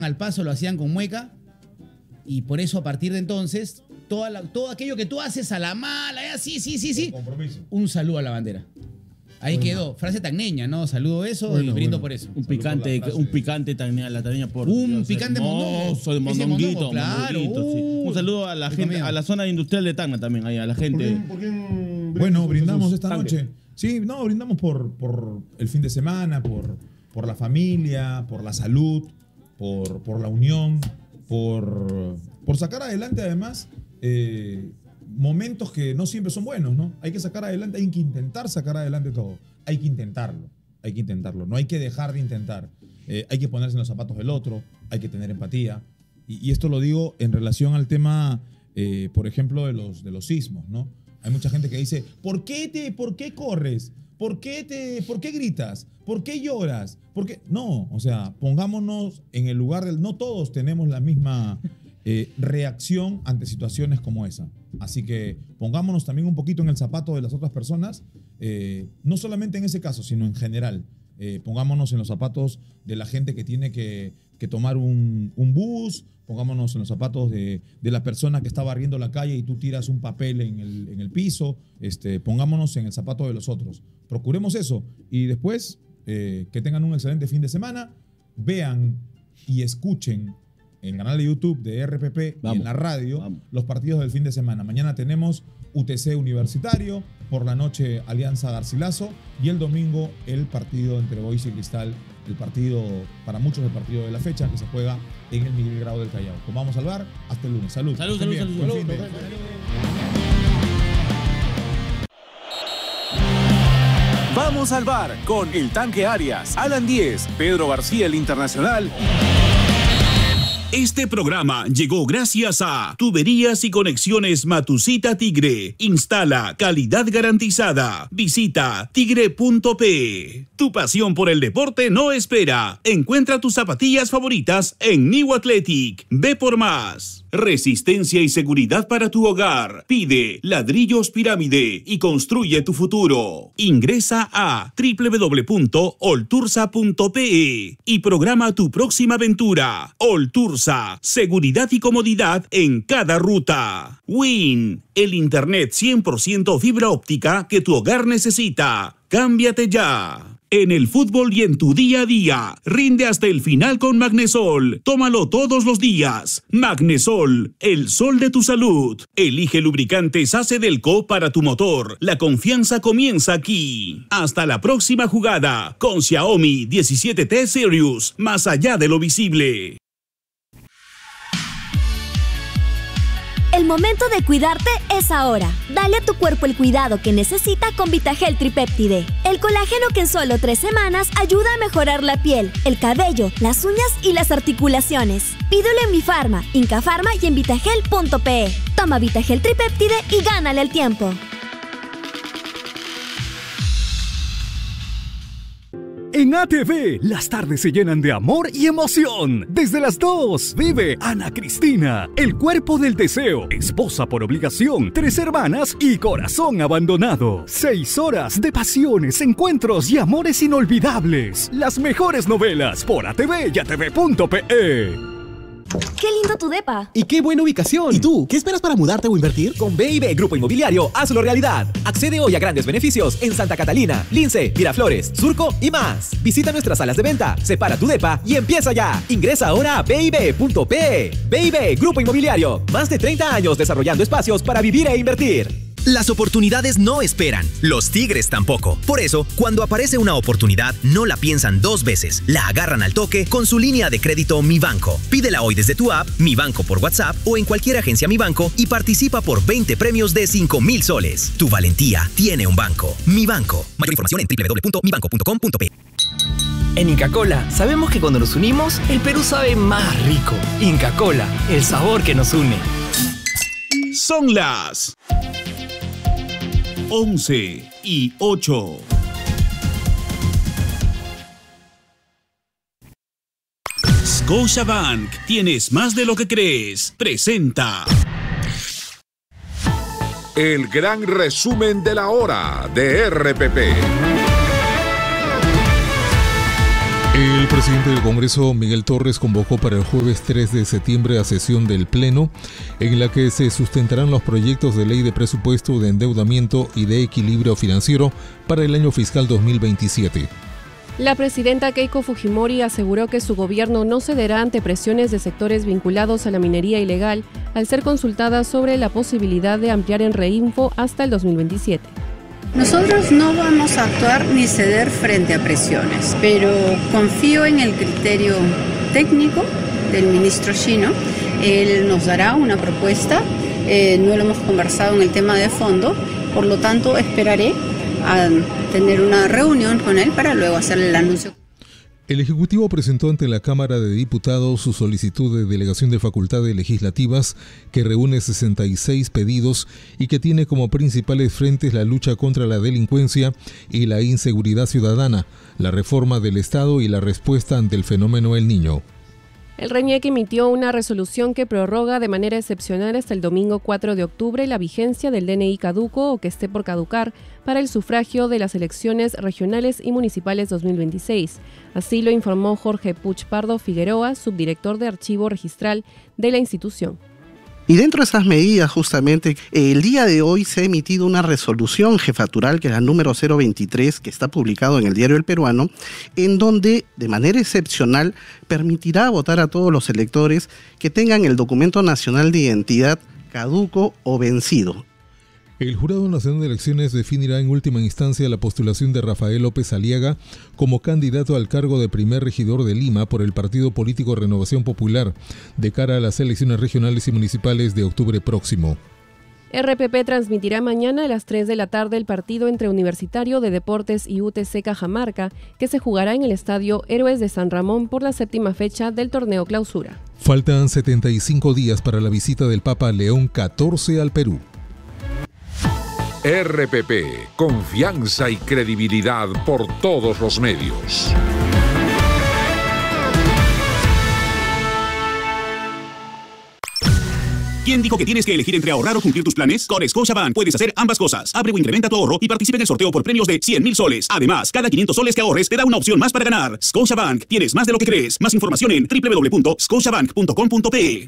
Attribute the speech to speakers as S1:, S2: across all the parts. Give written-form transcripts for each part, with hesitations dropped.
S1: al paso lo hacían con mueca y por eso a partir de entonces todo aquello que tú haces a la mala, sí.
S2: Compromiso.
S1: Un saludo a la bandera. Ahí quedó, frase tagneña, ¿no? Saludo eso y brindo por eso.
S3: Un picante tagneña, la tagneña por
S1: un picante mondongo.
S3: De mondonguito,
S1: claro.
S3: mondonguito, sí. Un saludo a la gente, a la zona industrial de Tacna también, ahí, a la gente.
S2: Bueno, brindamos esta noche. Sí, no, brindamos por el fin de semana, por la familia, por la salud, por la unión, por sacar adelante además momentos que no siempre son buenos, ¿no? Hay que sacar adelante, hay que intentar sacar adelante todo. Hay que intentarlo, no hay que dejar de intentar. Hay que ponerse en los zapatos del otro, hay que tener empatía. Y esto lo digo en relación al tema, por ejemplo, de los sismos, ¿no? Hay mucha gente que dice, ¿por qué corres? ¿Por qué gritas? ¿Por qué lloras? ¿Por qué? No, o sea, pongámonos en el lugar del... No todos tenemos la misma reacción ante situaciones como esa. Así que pongámonos también un poquito en el zapato de las otras personas, no solamente en ese caso, sino en general. Pongámonos en los zapatos de la gente que tiene que tomar un bus, pongámonos en los zapatos de la persona que está barriendo la calle y tú tiras un papel en el piso, pongámonos en el zapato de los otros. Procuremos eso y después que tengan un excelente fin de semana, vean y escuchen en el canal de YouTube de RPP y en la radio los partidos del fin de semana. Mañana tenemos UTC Universitario, por la noche Alianza Garcilaso y el domingo el partido entre Boys y Cristal, el partido, para muchos el partido de la fecha que se juega en el Miguel Grau del Callao. Como vamos al bar, hasta el lunes. Salud.
S3: Salud.
S4: Vamos al bar con El Tanque Arias, Alan Díez, Pedro García el Internacional.
S5: Este programa llegó gracias a Tuberías y Conexiones Matusita Tigre. Instala calidad garantizada. Visita tigre.pe. Tu pasión por el deporte no espera. Encuentra tus zapatillas favoritas en New Athletic. Ve por más. Resistencia y seguridad para tu hogar. Pide ladrillos pirámide y construye tu futuro. Ingresa a www.oltursa.pe y programa tu próxima aventura. Oltursa, seguridad y comodidad en cada ruta. Win, el internet 100% fibra óptica que tu hogar necesita. Cámbiate ya. En el fútbol y en tu día a día, rinde hasta el final con Magnesol. Tómalo todos los días. Magnesol, el sol de tu salud. Elige lubricantes AC-Delco para tu motor. La confianza comienza aquí. Hasta la próxima jugada con Xiaomi 17T Series, más allá de lo visible.
S6: El momento de cuidarte es ahora. Dale a tu cuerpo el cuidado que necesita con Vitagel Tripéptide. El colágeno que en solo 3 semanas ayuda a mejorar la piel, el cabello, las uñas y las articulaciones. Pídelo en Mi Farma, Inca Farma y en vitagel.pe. Toma Vitagel Tripéptide y gánale el tiempo.
S7: En ATV, las tardes se llenan de amor y emoción. Desde las 2, vive Ana Cristina, el cuerpo del deseo, esposa por obligación, 3 hermanas y corazón abandonado. 6 horas de pasiones, encuentros y amores inolvidables. Las mejores novelas por ATV y ATV.pe.
S6: ¡Qué lindo tu depa!
S8: ¡Y qué buena ubicación! ¿Y tú? ¿Qué esperas para mudarte o invertir?
S9: Con B&B Grupo Inmobiliario, hazlo realidad. Accede hoy a grandes beneficios en Santa Catalina, Lince, Miraflores, Surco y más. Visita nuestras salas de venta, separa tu depa y empieza ya. Ingresa ahora a B&B.pe. B&B Grupo Inmobiliario, más de 30 años desarrollando espacios para vivir e invertir.
S10: Las oportunidades no esperan, los tigres tampoco. Por eso, cuando aparece una oportunidad, no la piensan 2 veces. La agarran al toque con su línea de crédito Mi Banco. Pídela hoy desde tu app, Mi Banco por WhatsApp o en cualquier agencia Mi Banco y participa por 20 premios de 5,000 soles. Tu valentía tiene un banco. Mi Banco. Mayor información en www.mibanco.com.pe.
S11: En Inca Kola sabemos que cuando nos unimos, el Perú sabe más rico. Inca Kola, el sabor que nos une.
S5: Son las 11:08. Scotiabank, tienes más de lo que crees. Presenta
S12: el gran resumen de la hora de RPP.
S2: El
S13: El presidente del Congreso, Miguel Torres, convocó para el jueves 3 de septiembre a sesión del Pleno, en la que se sustentarán los proyectos de ley de presupuesto, de endeudamiento y de equilibrio financiero para el año fiscal 2027.
S14: La presidenta Keiko Fujimori aseguró que su gobierno no cederá ante presiones de sectores vinculados a la minería ilegal al ser consultada sobre la posibilidad de ampliar en Reinfo hasta el 2027.
S15: Nosotros no vamos a actuar ni ceder frente a presiones, pero confío en el criterio técnico del ministro Shino. Él nos dará una propuesta, no lo hemos conversado en el tema de fondo, por lo tanto esperaré a tener una reunión con él para luego hacerle el anuncio.
S13: El Ejecutivo presentó ante la Cámara de Diputados su solicitud de delegación de facultades legislativas que reúne 66 pedidos y que tiene como principales frentes la lucha contra la delincuencia y la inseguridad ciudadana, la reforma del Estado y la respuesta ante el fenómeno El Niño.
S14: El RENIEC emitió una resolución que prorroga de manera excepcional hasta el domingo 4 de octubre la vigencia del DNI caduco o que esté por caducar para el sufragio de las elecciones regionales y municipales 2026. Así lo informó Jorge Puch Pardo Figueroa, subdirector de Archivo Registral de la institución.
S16: Y dentro de esas medidas, justamente, el día de hoy se ha emitido una resolución jefatural, que es la número 023, que está publicado en el Diario El Peruano, en donde, de manera excepcional, permitirá votar a todos los electores que tengan el documento nacional de identidad caduco o vencido.
S13: El Jurado Nacional de Elecciones definirá en última instancia la postulación de Rafael López Aliaga como candidato al cargo de primer regidor de Lima por el partido político Renovación Popular de cara a las elecciones regionales y municipales de octubre próximo.
S14: RPP transmitirá mañana a las 3 de la tarde el partido entre Universitario de Deportes y UTC Cajamarca, que se jugará en el Estadio Héroes de San Ramón por la 7ª fecha del torneo Clausura.
S13: Faltan 75 días para la visita del Papa León XIV al Perú.
S12: RPP, confianza y credibilidad por todos los medios.
S5: ¿Quién dijo que tienes que elegir entre ahorrar o cumplir tus planes? Con Scotiabank puedes hacer ambas cosas. Abre o incrementa tu ahorro y participa en el sorteo por premios de 100,000 soles. Además, cada 500 soles que ahorres te da una opción más para ganar. Scotiabank, tienes más de lo que crees. Más información en www.scotiabank.com.pe.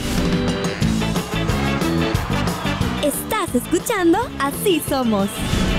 S6: Estás escuchando Así Somos.